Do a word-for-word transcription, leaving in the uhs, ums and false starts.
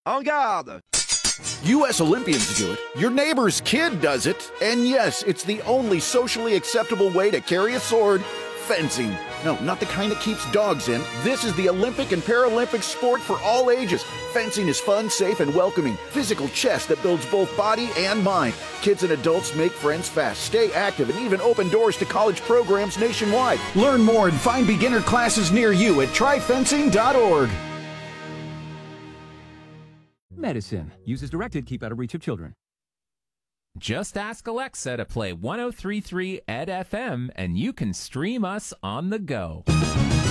En garde! U S Olympians do it, your neighbor's kid does it, and yes, it's the only socially acceptable way to carry a sword, fencing. No, not the kind that keeps dogs in. This is the Olympic and Paralympic sport for all ages. Fencing is fun, safe, and welcoming. Physical chess that builds both body and mind. Kids and adults make friends fast, stay active, and even open doors to college programs nationwide. Learn more and find beginner classes near you at try fencing dot org. Medicine. Use as directed. Keep out of reach of children. Just ask Alexa to play one oh three point three E D F M, and you can stream us on the go.